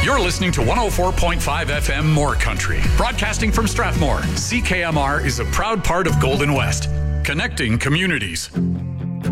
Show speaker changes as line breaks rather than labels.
You're listening to 104.5 FM More Country. Broadcasting from Strathmore, CKMR is a proud part of Golden West, connecting communities.